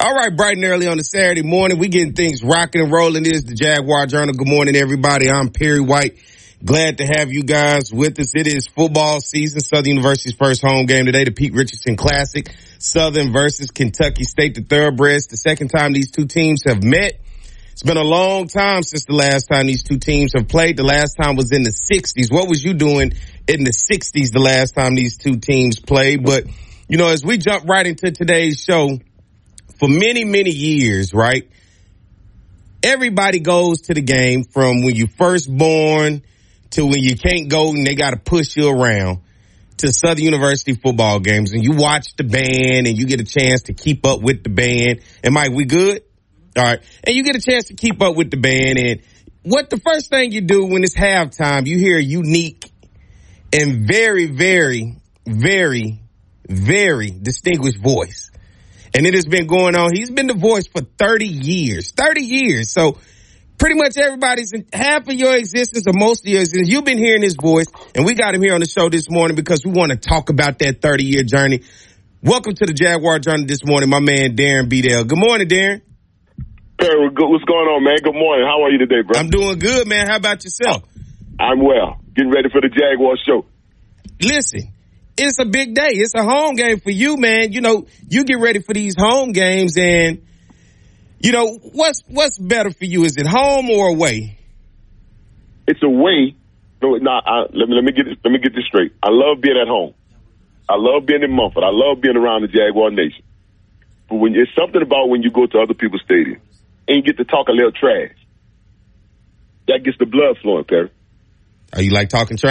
All right, bright and early on a Saturday morning, we getting things rocking and rolling. It is the Jaguar Journal. Good morning, everybody. I'm Perry White. Glad to have you guys with us. It is football season. Southern University's first home game today, the Pete Richardson Classic. Southern versus Kentucky State, the Thoroughbreds. The second time these two teams have met. It's been a long time since the last time these two teams have played. The last time was in the 60s. What was you doing in the 60s the last time these two teams played? But, you know, as we jump right into today's show, for many, many years, right, everybody goes to the game from when you first born to when you can't go and they got to push you around to Southern University football games. And you watch the band and you get a chance to keep up with the band. And Mike, we good? All right. And you get a chance to keep up with the band. And what the first thing you do when it's halftime, you hear a unique and very, very, very, very distinguished voice. And it has been going on. He's been the voice for 30 years. 30 years. So pretty much everybody's in half of your existence or most of your existence. You've been hearing his voice, and we got him here on the show this morning because we want to talk about that 30-year journey. Welcome to the Jaguar Journey this morning, my man Darren Bedell. Good morning, Darren. Perry, what's going on, man? Good morning. How are you today, bro? I'm doing good, man. How about yourself? I'm well. Getting ready for the Jaguar show. Listen, it's a big day. It's a home game for you, man. You know, you get ready for these home games, and you know what's better for you? Is it home or away? It's away. No, let me get this straight. I love being at home. I love being in Mumford. I love being around the Jaguar Nation. But when it's something about when you go to other people's stadiums and you get to talk a little trash, that gets the blood flowing, Perry. Are you like talking trash?